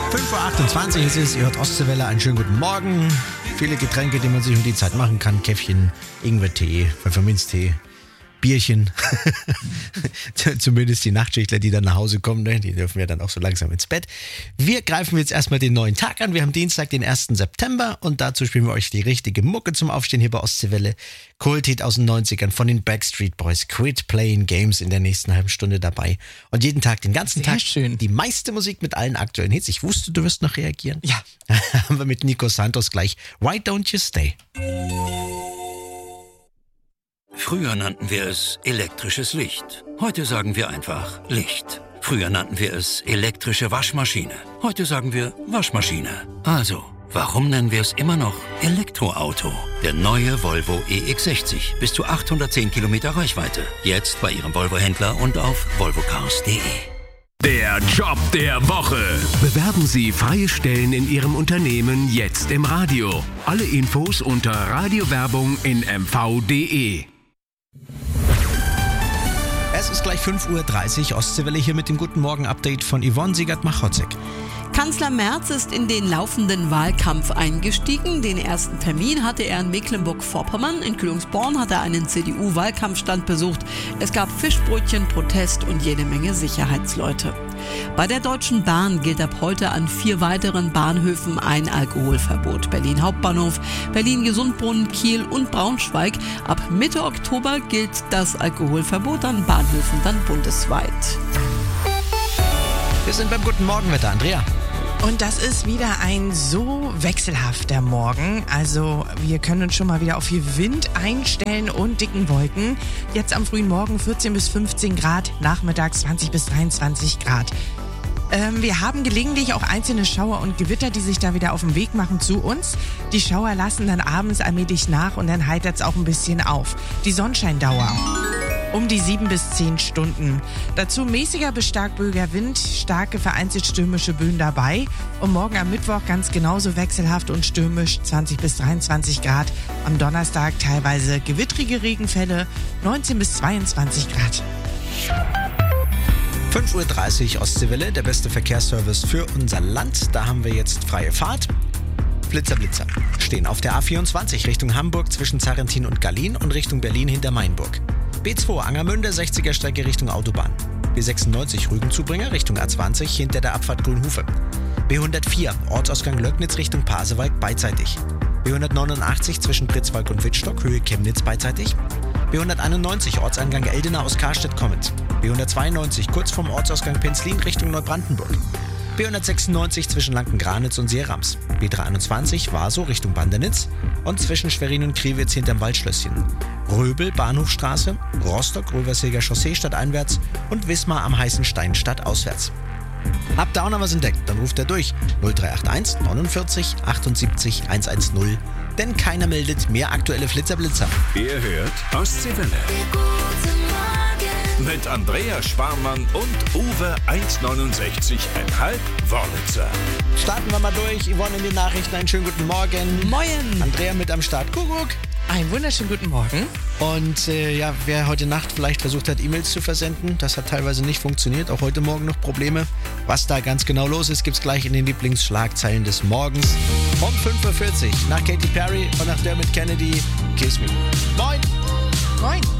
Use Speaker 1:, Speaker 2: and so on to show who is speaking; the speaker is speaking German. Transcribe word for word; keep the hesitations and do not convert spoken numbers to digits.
Speaker 1: fünf Uhr achtundzwanzig ist es, ihr hört Ostseewelle, einen schönen guten Morgen. Viele Getränke, die man sich um die Zeit machen kann. Käffchen, Ingwertee, Pfefferminztee, Bierchen. Zumindest die Nachtschichtler, die dann nach Hause kommen, ne? Die dürfen ja dann auch so langsam ins Bett. Wir greifen jetzt erstmal den neuen Tag an. Wir haben Dienstag, den ersten September und dazu spielen wir euch die richtige Mucke zum Aufstehen hier bei Ostseewelle. Kulthit aus den neunzigern von den Backstreet Boys. Quit Playing Games in der nächsten halben Stunde dabei. Und jeden Tag, den ganzen
Speaker 2: Sehr
Speaker 1: Tag,
Speaker 2: schön.
Speaker 1: Die meiste Musik mit allen aktuellen Hits. Ich wusste, du wirst noch reagieren.
Speaker 2: Ja.
Speaker 1: Haben wir mit Nico Santos gleich. Why Don't You Stay?
Speaker 3: Früher nannten wir es elektrisches Licht. Heute sagen wir einfach Licht. Früher nannten wir es elektrische Waschmaschine. Heute sagen wir Waschmaschine. Also, warum nennen wir es immer noch Elektroauto? Der neue Volvo E X sechzig. Bis zu achthundertzehn Kilometer Reichweite. Jetzt bei Ihrem Volvo-Händler und auf volvo cars punkt de.
Speaker 4: Der Job der Woche. Bewerben Sie freie Stellen in Ihrem Unternehmen jetzt im Radio. Alle Infos unter Radiowerbung in m v punkt de.
Speaker 1: Es ist gleich fünf Uhr dreißig, Ostseewelle hier mit dem Guten Morgen-Update von Yvonne Siegert-Machotzek.
Speaker 5: Kanzler Merz ist in den laufenden Wahlkampf eingestiegen. Den ersten Termin hatte er in Mecklenburg-Vorpommern. In Kühlungsborn hat er einen C D U-Wahlkampfstand besucht. Es gab Fischbrötchen, Protest und jede Menge Sicherheitsleute. Bei der Deutschen Bahn gilt ab heute an vier weiteren Bahnhöfen ein Alkoholverbot. Berlin Hauptbahnhof, Berlin Gesundbrunnen, Kiel und Braunschweig. Ab Mitte Oktober gilt das Alkoholverbot an Bahnhöfen dann bundesweit.
Speaker 1: Wir sind beim Guten Morgenwetter, Andrea.
Speaker 2: Und das ist wieder ein so wechselhafter Morgen. Also wir können uns schon mal wieder auf viel Wind einstellen und dicken Wolken. Jetzt am frühen Morgen vierzehn bis fünfzehn Grad, nachmittags zwanzig bis dreiundzwanzig Grad. Ähm, wir haben gelegentlich auch einzelne Schauer und Gewitter, die sich da wieder auf den Weg machen zu uns. Die Schauer lassen dann abends allmählich nach und dann heitert es auch ein bisschen auf. Die Sonnenscheindauer um die sieben bis zehn Stunden. Dazu mäßiger bis stark böiger Wind, starke vereinzelt stürmische Böen dabei. Und morgen am Mittwoch ganz genauso wechselhaft und stürmisch, zwanzig bis dreiundzwanzig Grad. Am Donnerstag teilweise gewittrige Regenfälle, neunzehn bis zweiundzwanzig Grad.
Speaker 1: fünf Uhr dreißig, Ostseewelle, der beste Verkehrsservice für unser Land. Da haben wir jetzt freie Fahrt. Blitzer, Blitzer. Stehen auf der A vierundzwanzig Richtung Hamburg zwischen Zarrentin und Gallien und Richtung Berlin hinter Mainburg. B zwei Angermünde, sechziger Strecke Richtung Autobahn. B sechsundneunzig Rügenzubringer Richtung A zwanzig hinter der Abfahrt Grünhufe. B hundertvier Ortsausgang Löcknitz Richtung Pasewalk beidseitig. B hundertneunundachtzig zwischen Pritzwalk und Wittstock Höhe Chemnitz beidseitig. B hunderteinundneunzig Ortseingang Eldena aus Karstedt kommend. B hundertzweiundneunzig kurz vorm Ortsausgang Penzlin Richtung Neubrandenburg. B hundertsechsundneunzig zwischen Lanken-Granitz und Seerams. B dreiundzwanzig Warsow Richtung Bandernitz und zwischen Schwerin und Kriwitz hinterm Waldschlösschen. Röbel Bahnhofstraße, Rostock Röverseger Chaussee stadteinwärts und Wismar am Heißen Stein stadtauswärts. Habt ihr auch noch was entdeckt? Dann ruft er durch null drei acht eins neunundvierzig achtundsiebzig hundertzehn. Denn keiner meldet mehr aktuelle Flitzerblitzer.
Speaker 4: Ihr hört Ostseewelle. Mit Andrea Schwarmann und Uwe eins neunundsechzig Komma fünf Wörlitzer.
Speaker 1: Starten wir mal durch. Yvonne in den Nachrichten. Einen schönen guten Morgen.
Speaker 2: Moin.
Speaker 1: Andrea mit am Start. Kuckuck.
Speaker 2: Einen wunderschönen guten Morgen.
Speaker 1: Und äh, ja, wer heute Nacht vielleicht versucht hat, E-Mails zu versenden, das hat teilweise nicht funktioniert. Auch heute Morgen noch Probleme. Was da ganz genau los ist, gibt's gleich in den Lieblingsschlagzeilen des Morgens. Um fünf Uhr vierzig nach Katy Perry und nach Dermot Kennedy. Kiss Me. Moin.
Speaker 2: Moin.